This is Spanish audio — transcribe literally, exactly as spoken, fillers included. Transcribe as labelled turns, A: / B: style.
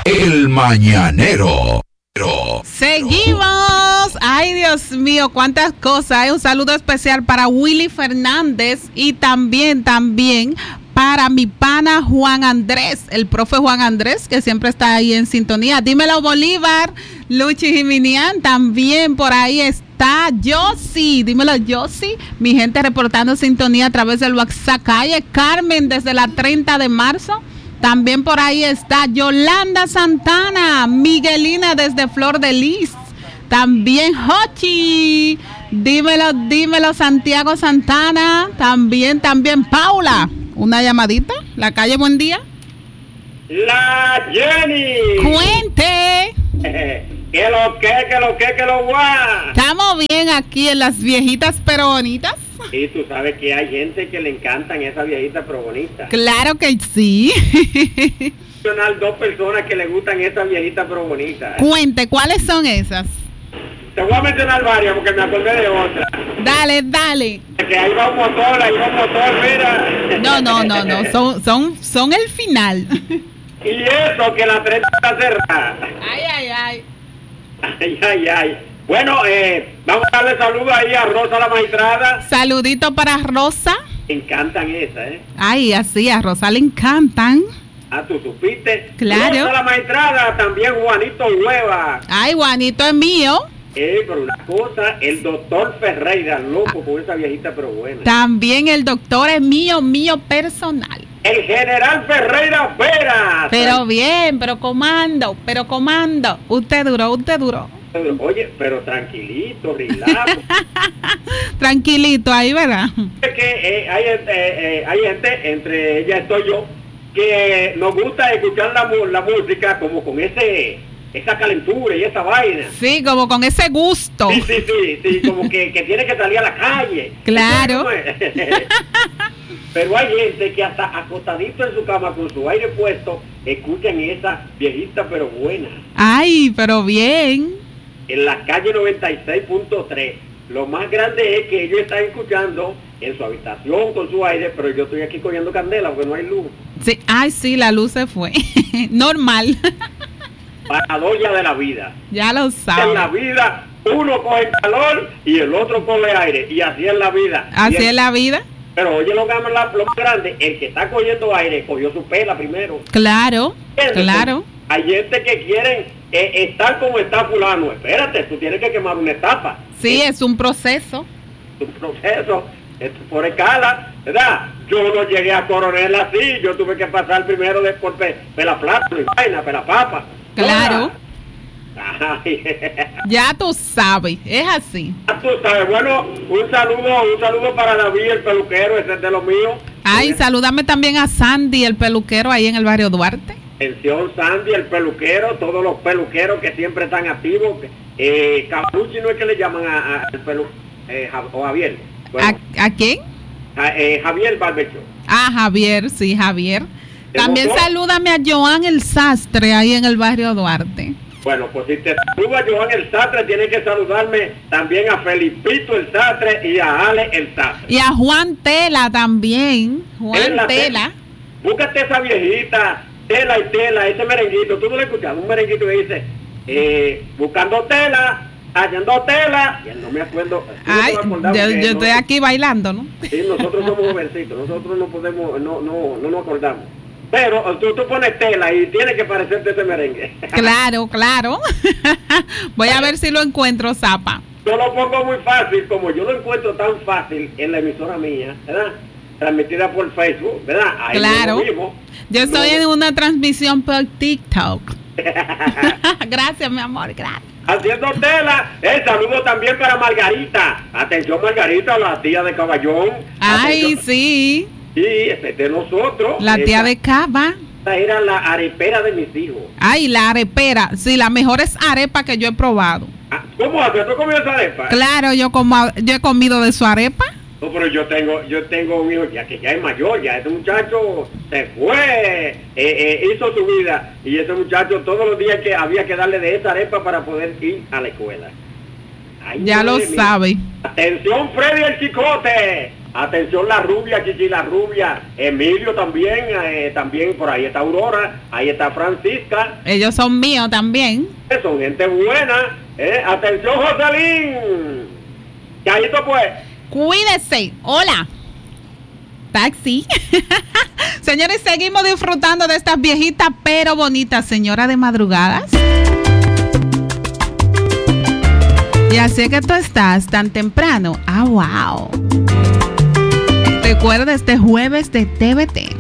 A: El Mañanero.
B: Seguimos. Ay, Dios mío, cuántas cosas. Hay un saludo especial para Willy Fernández y también, también para mi pana Juan Andrés, el profe Juan Andrés, que siempre está ahí en sintonía. Dímelo, Bolívar. Luchi Jiminian también por ahí está. Yossi, dímelo, Yossi. Mi gente reportando sintonía a través del WhatsApp. Calle Carmen desde la treinta de marzo. También por ahí está Yolanda Santana, Miguelina desde Flor de Lis. También Hochi. Dímelo, dímelo, Santiago Santana. También, también Paula. Una llamadita. La calle, buen día.
C: La Jenny.
B: Cuente.
C: ¿Qué lo que, qué lo que, qué lo guá?
B: Estamos bien aquí en las viejitas pero bonitas.
C: Y tú sabes que hay gente que le encantan esas viejitas pero bonitas.
B: Claro que sí.
C: Dos personas que le gustan esas viejitas pero bonitas.
B: Cuente, ¿cuáles son esas?
C: Te voy a mencionar varias porque me acordé de otra.
B: Dale, dale.
C: Que ahí va un motor, ahí va un motor, mira.
B: No, no, no, no, son, son, son el final.
C: Y eso, que la treinta está cerrada.
B: Ay, ay, ay.
C: Ay, ay, ay. Bueno, eh, vamos a darle saludos ahí a Rosa la magistrada.
B: Saludito para Rosa.
C: Me encantan esas, ¿eh?
B: Ay, así, a Rosa le encantan.
C: Ah, ¿tú supiste?
B: Claro.
C: Rosa la magistrada, también Juanito Hueva.
B: Ay, Juanito es mío.
C: Eh, pero una cosa, el doctor Ferreira, loco con esa viejita pero buena.
B: También el doctor es mío, mío personal.
C: El general Ferreira Vera.
B: Pero bien, pero comando, pero comando. Usted duró, usted duró.
C: Oye, pero tranquilito, relax.
B: Tranquilito ahí, ¿verdad?
C: Es que eh, hay, eh, eh, hay gente, entre ellas estoy yo, que nos gusta escuchar la, la música como con ese esa calentura y esa vaina.
B: Sí, como con ese gusto.
C: Sí, sí, sí, sí, como que, que tiene que salir a la calle.
B: Claro.
C: Pero hay gente que hasta acostadito en su cama con su aire puesto, escuchan esa viejita pero buena.
B: Ay, pero bien.
C: En la calle noventa y seis punto tres. Lo más grande es que ellos están escuchando en su habitación con su aire, pero yo estoy aquí cogiendo candela porque no hay luz.
B: Sí, ay, sí, la luz se fue. Normal.
C: Paradoja de la vida.
B: Ya lo sabes.
C: En la vida uno coge calor y el otro coge aire, y así es la vida.
B: Así
C: el,
B: es la vida.
C: Pero oye lo, lo más grande, el que está cogiendo aire cogió su pela primero.
B: Claro,
C: ¿Entiendes?
B: claro.
C: Hay gente que quieren eh, estar como está fulano. Espérate, tú tienes que quemar una etapa.
B: Sí, es, es un proceso.
C: Un proceso, es por escala, ¿verdad? Yo no llegué a coronel así, yo tuve que pasar primero de por pe, pela plata y vaina, pela papa.
B: Claro.
C: Ay.
B: Ya tú sabes, es así.
C: Ya tú sabes. Bueno, un saludo, un saludo para David, el peluquero, ese es de lo mío.
B: Ay, salúdame también a Sandy, el peluquero ahí en el barrio Duarte.
C: Atención, Sandy, el peluquero, todos los peluqueros que siempre están activos. Eh, Capuchi no es que le llaman a, a el pelu, eh, o Javier. Bueno,
B: ¿A, ¿A quién?
C: A, eh, Javier Barbecho.
B: Ah, Javier, sí, Javier. También
C: ¿Cómo?
B: salúdame a Joan el Sastre ahí en el barrio Duarte.
C: Bueno, pues si te saluda Joan el Sastre, tienes que saludarme también a Felipito el Sastre y a Ale el Sastre.
B: Y a Juan Tela también. Juan
C: Tela,
B: Tela.
C: Búscate esa viejita, Tela y Tela, ese merenguito. Tú no lo has escuchado, un merenguito que dice, eh, buscando tela, hallando tela. Ya no me acuerdo.
B: Ay,
C: no
B: yo, yo
C: no,
B: estoy aquí bailando, ¿no?
C: Sí, nosotros somos jovencitos, nosotros no podemos, no, no, no nos acordamos. Pero tú, tú pones tela y tiene que parecerte ese merengue.
B: Claro, claro. Voy a ver si lo encuentro, Zapa.
C: Yo lo pongo muy fácil, como yo lo encuentro tan fácil en la emisora mía, ¿verdad? Transmitida por Facebook, ¿verdad? Ahí
B: Claro.
C: mismo.
B: Yo estoy
C: no.
B: en una transmisión por TikTok. Gracias, mi amor, gracias.
C: Haciendo tela, el saludo también para Margarita. Atención, Margarita, la tía de Caballón.
B: Ay,
C: Atención.
B: sí.
C: Sí, ese es de nosotros.
B: La tía
C: esa,
B: de Cava.
C: Esa era la arepera de mis hijos.
B: Ay, la arepera. Sí, las mejores arepas que yo he probado.
C: Ah, ¿cómo haces? ¿Tú comió esa arepa?
B: Claro, yo como yo he comido de su arepa.
C: No, pero yo tengo, yo tengo un hijo ya que ya es mayor, ya ese muchacho se fue, eh, eh, hizo su vida, y ese muchacho todos los días que había que darle de esa arepa para poder ir a la escuela. Ay,
B: Ya lo
C: mía.
B: sabe.
C: Atención, Freddy el Chicote. Atención la rubia, Chichi la rubia, Emilio también, eh, también por ahí está Aurora, ahí está Francisca.
B: Ellos son míos también.
C: Son gente buena. Eh. Atención Joselín. Chaito pues.
B: Cuídese. Hola. Taxi. Señores, seguimos disfrutando de estas viejitas pero bonitas, señora de madrugadas. Y así que tú estás tan temprano. Ah, wow. Recuerda este jueves de T V T.